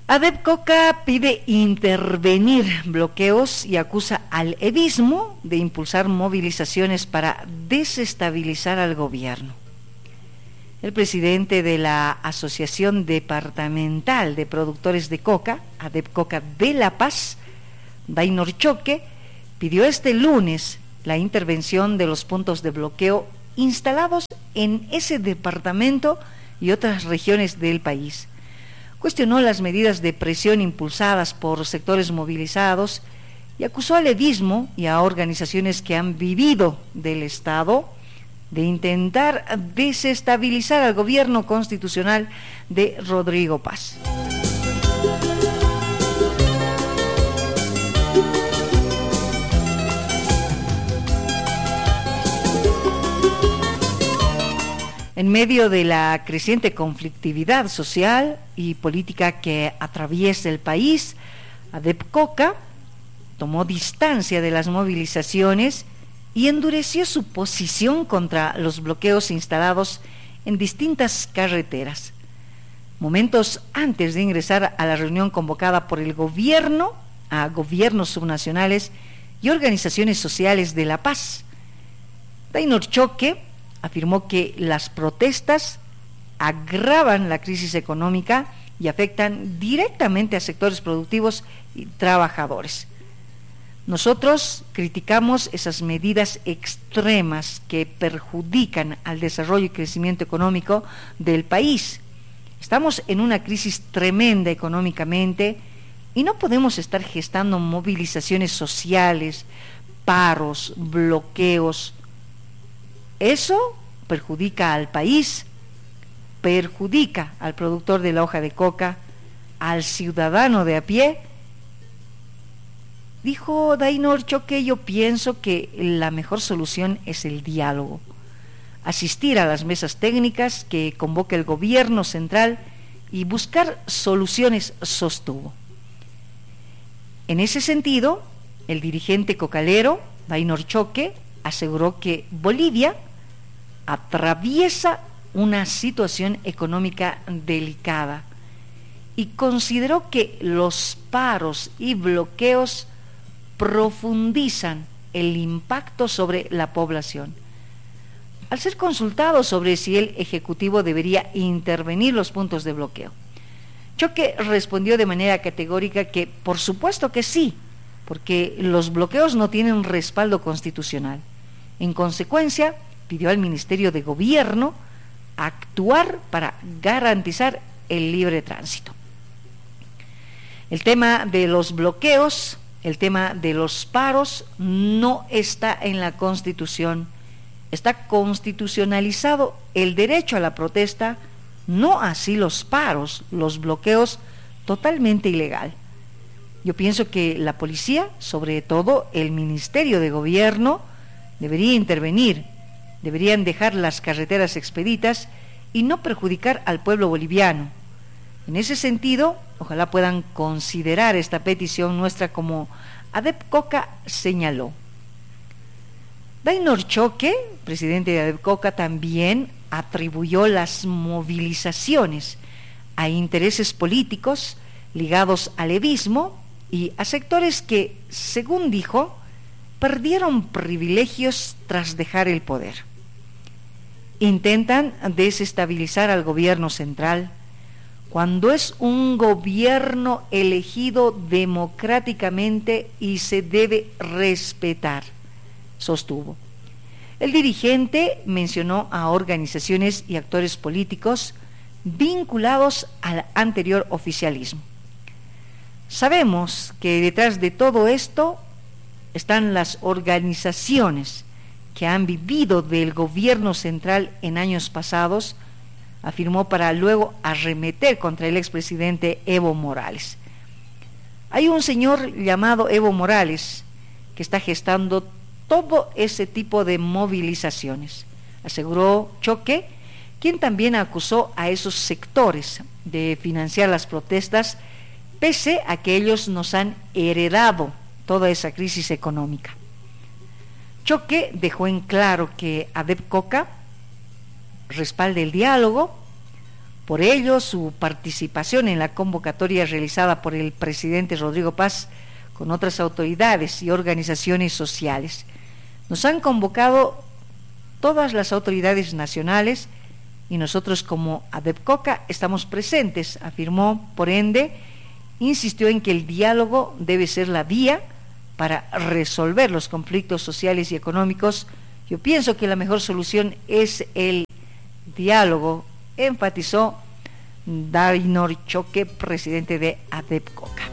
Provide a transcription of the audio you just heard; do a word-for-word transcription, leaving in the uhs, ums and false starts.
ADEP Coca pide intervenir bloqueos y acusa al evismo de impulsar movilizaciones para desestabilizar al gobierno. El presidente de la Asociación Departamental de Productores de Coca, ADEP Coca de La Paz, Dainor Choque, pidió este lunes la intervención de los puntos de bloqueo instalados en ese departamento y otras regiones del país. Cuestionó las medidas de presión impulsadas por sectores movilizados y acusó al evismo y a organizaciones que han vivido del Estado de intentar desestabilizar al gobierno constitucional de Rodrigo Paz. En medio de la creciente conflictividad social y política que atraviesa el país, ADEP Coca tomó distancia de las movilizaciones y endureció su posición contra los bloqueos instalados en distintas carreteras. Momentos antes de ingresar a la reunión convocada por el gobierno, a gobiernos subnacionales y organizaciones sociales de La Paz, Dainor Choque afirmó que las protestas agravan la crisis económica y afectan directamente a sectores productivos y trabajadores. Nosotros criticamos esas medidas extremas que perjudican al desarrollo y crecimiento económico del país. Estamos en una crisis tremenda económicamente y no podemos estar gestando movilizaciones sociales, paros, bloqueos. Eso perjudica al país, perjudica al productor de la hoja de coca, al ciudadano de a pie. Dijo Dainor Choque: yo pienso que la mejor solución es el diálogo, asistir a las mesas técnicas que convoca el gobierno central y buscar soluciones, sostuvo. En ese sentido, el dirigente cocalero, Dainor Choque, aseguró que Bolivia atraviesa una situación económica delicada y consideró que los paros y bloqueos profundizan el impacto sobre la población. Al ser consultado sobre si el Ejecutivo debería intervenir los puntos de bloqueo, Choque respondió de manera categórica que por supuesto que sí, porque los bloqueos no tienen respaldo constitucional. En consecuencia, pidió al Ministerio de Gobierno actuar para garantizar el libre tránsito. El tema de los bloqueos, el tema de los paros no está en la Constitución. Está constitucionalizado el derecho a la protesta, no así los paros, los bloqueos, totalmente ilegal. Yo pienso que la policía, sobre todo el Ministerio de Gobierno, debería intervenir, deberían dejar las carreteras expeditas y no perjudicar al pueblo boliviano. En ese sentido, ojalá puedan considerar esta petición nuestra, como ADEP Coca señaló. Dainor Choque, presidente de ADEP Coca, también atribuyó las movilizaciones a intereses políticos ligados al evismo y a sectores que, según dijo, perdieron privilegios tras dejar el poder. Intentan desestabilizar al gobierno central cuando es un gobierno elegido democráticamente y se debe respetar, sostuvo. El dirigente mencionó a organizaciones y actores políticos vinculados al anterior oficialismo. Sabemos que detrás de todo esto están las organizaciones que han vivido del gobierno central en años pasados, afirmó, para luego arremeter contra el expresidente Evo Morales. Hay un señor llamado Evo Morales que está gestando todo ese tipo de movilizaciones, aseguró Choque, quien también acusó a esos sectores de financiar las protestas, pese a que ellos nos han heredado toda esa crisis económica. Choque dejó en claro que ADEP Coca respalda el diálogo, Por ello, su participación en la convocatoria realizada por el presidente Rodrigo Paz con otras autoridades y organizaciones sociales. Nos han convocado todas las autoridades nacionales y nosotros como ADEPCOCA estamos presentes, afirmó. Por ende, insistió en que el diálogo debe ser la vía para resolver los conflictos sociales y económicos. Yo pienso que la mejor solución es el diálogo, enfatizó Dainor Choque, presidente de ADEPCOCA.